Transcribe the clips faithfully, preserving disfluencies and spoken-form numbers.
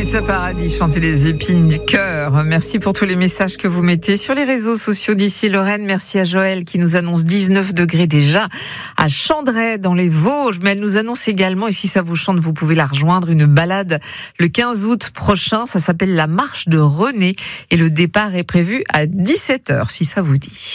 Vanessa Paradis chantait les épines du cœur. Merci pour tous les messages que vous mettez sur les réseaux sociaux d'ici Lorraine. Merci à Joël qui nous annonce dix-neuf degrés déjà à Chandray dans les Vosges. Mais elle nous annonce également, et si ça vous chante, vous pouvez la rejoindre, une balade le quinze août prochain. Ça s'appelle la marche de René et le départ est prévu à dix-sept heures si ça vous dit.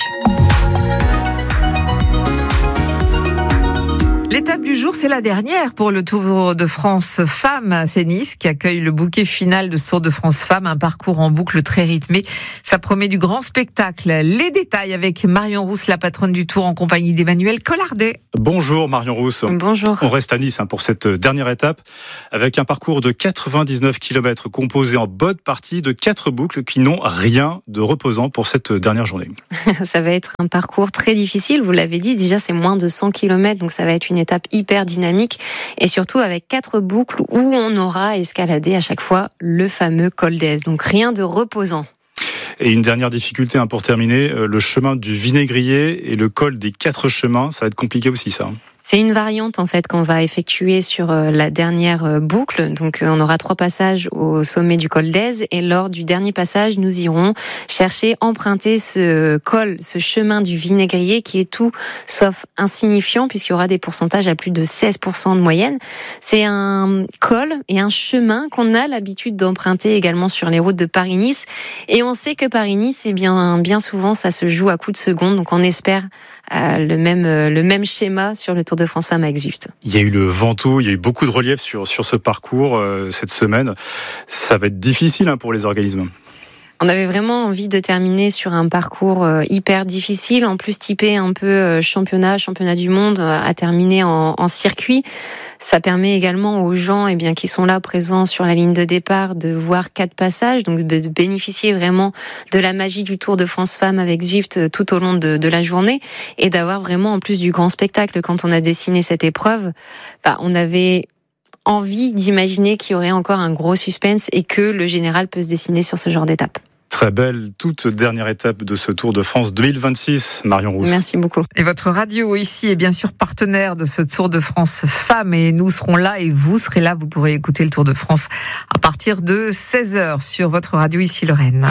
L'étape du jour, c'est la dernière pour le Tour de France Femmes. C'est Nice qui accueille le bouquet final de ce Tour de France Femmes, un parcours en boucle très rythmé. Ça promet du grand spectacle. Les détails avec Marion Rousse, la patronne du Tour, en compagnie d'Emmanuel Collardet. Bonjour Marion Rousse. Bonjour. On reste à Nice hein, pour cette dernière étape, avec un parcours de quatre-vingt-dix-neuf kilomètres composé en bonne partie de quatre boucles qui n'ont rien de reposant pour cette dernière journée. Ça va être un parcours très difficile, vous l'avez dit, déjà c'est moins de cent kilomètres, donc ça va être une étape hyper dynamique et surtout avec quatre boucles où on aura escaladé à chaque fois le fameux col d'Èze, donc rien de reposant. Et une dernière difficulté hein, pour terminer, le chemin du Vinaigrier et le col des Quatre Chemins, ça va être compliqué aussi ça. C'est une variante en fait qu'on va effectuer sur la dernière boucle. Donc on aura trois passages au sommet du col d'Èze et lors du dernier passage, nous irons chercher emprunter ce col, ce chemin du Vinaigrier qui est tout sauf insignifiant puisqu'il y aura des pourcentages à plus de seize pour cent de moyenne. C'est un col et un chemin qu'on a l'habitude d'emprunter également sur les routes de Paris-Nice et on sait que Paris-Nice, eh bien bien souvent ça se joue à coups de seconde. Donc on espère Euh, le même euh, le même schéma sur le Tour de France Femmes avec Zwift. Il y a eu le Ventoux, il y a eu beaucoup de relief sur sur ce parcours euh, cette semaine. Ça va être difficile hein, pour les organismes. On avait vraiment envie de terminer sur un parcours euh, hyper difficile, en plus typé un peu euh, championnat, championnat du monde, euh, à terminer en, en circuit. Ça permet également aux gens eh bien, qui sont là présents sur la ligne de départ de voir quatre passages, donc de bénéficier vraiment de la magie du Tour de France Femmes avec Zwift tout au long de, de la journée et d'avoir vraiment en plus du grand spectacle. Quand on a dessiné cette épreuve, bah, on avait envie d'imaginer qu'il y aurait encore un gros suspense et que le général peut se dessiner sur ce genre d'étape. Très belle, toute dernière étape de ce Tour de France deux mille vingt-six, Marion Rousse. Merci beaucoup. Et votre radio ici est bien sûr partenaire de ce Tour de France Femmes et nous serons là et vous serez là. Vous pourrez écouter le Tour de France à partir de seize heures sur votre radio ici Lorraine.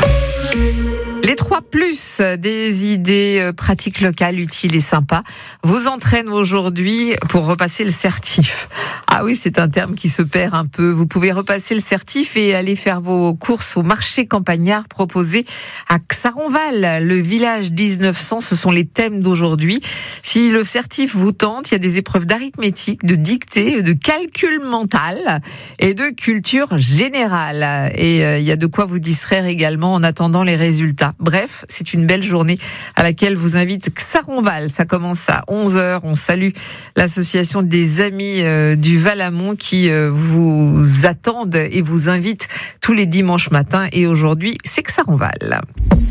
Les trois plus des idées pratiques locales, utiles et sympas vous entraînent aujourd'hui pour repasser le certif. Ah oui, c'est un terme qui se perd un peu. Vous pouvez repasser le certif et aller faire vos courses au marché campagnard proposé à Xaronval, le village dix-neuf cents. Ce sont les thèmes d'aujourd'hui. Si le certif vous tente, il y a des épreuves d'arithmétique, de dictée, de calcul mental et de culture générale. Et euh, il y a de quoi vous distraire également en attendant les résultats. Bref, c'est une belle journée à laquelle vous invite Xaronval. Ça commence à onze heures. On salue l'association des amis euh, du Valamont qui euh, vous attendent et vous invitent tous les dimanches matins. Et aujourd'hui, c'est Xaronval.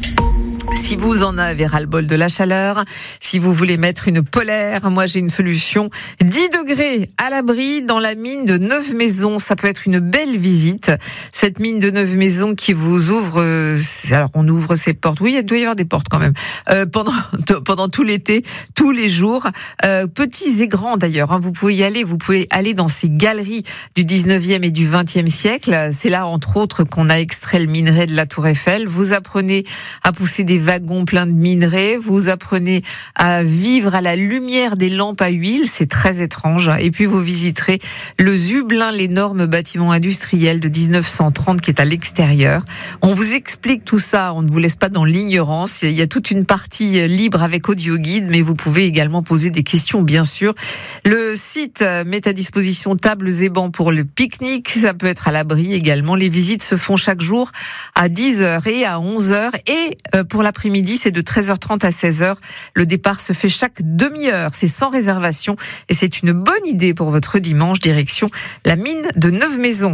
Si vous en avez ras-le-bol de la chaleur, si vous voulez mettre une polaire, moi j'ai une solution. dix degrés à l'abri dans la mine de Neuve-Maisons. Ça peut être une belle visite. Cette mine de Neuve-Maisons qui vous ouvre... Euh, alors on ouvre ses portes. Oui, il doit y avoir des portes quand même. Euh, pendant, pendant tout l'été, tous les jours. Euh, petits et grands d'ailleurs. Hein, vous pouvez y aller. Vous pouvez aller dans ces galeries du dix-neuvième et du vingtième siècle. C'est là entre autres qu'on a extrait le minerai de la Tour Eiffel. Vous apprenez à pousser des wagons pleins de minerais, vous apprenez à vivre à la lumière des lampes à huile, c'est très étrange. Et puis vous visiterez le Zublin, l'énorme bâtiment industriel de dix-neuf cent trente qui est à l'extérieur. On vous explique tout ça, on ne vous laisse pas dans l'ignorance. Il y a toute une partie libre avec audio guide, mais vous pouvez également poser des questions, bien sûr. Le site met à disposition tables et bancs pour le pique-nique, ça peut être à l'abri également. Les visites se font chaque jour à dix heures et à onze heures et pour l'après-midi, c'est de treize heures trente à seize heures. Le départ se fait chaque demi-heure. C'est sans réservation et c'est une bonne idée pour votre dimanche. Direction la mine de Neuve-Maisons.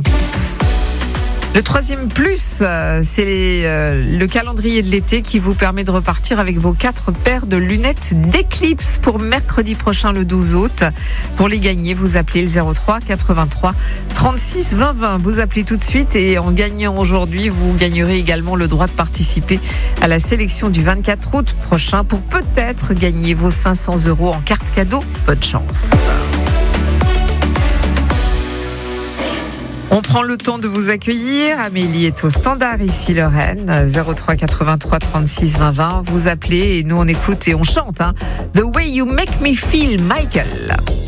Le troisième plus, c'est le calendrier de l'été qui vous permet de repartir avec vos quatre paires de lunettes d'éclipse pour mercredi prochain le douze août. Pour les gagner, vous appelez le zéro trois quatre-vingt-trois trente-six vingt vingt. Vous appelez tout de suite et en gagnant aujourd'hui, vous gagnerez également le droit de participer à la sélection du vingt-quatre août prochain pour peut-être gagner vos cinq cents euros en carte cadeau. Bonne chance. On prend le temps de vous accueillir. Amélie est au standard ici, Lorraine. zéro trois quatre-vingt-trois trente-six vingt vingt. Vous appelez et nous on écoute et on chante. Hein. The Way You Make Me Feel, Michael.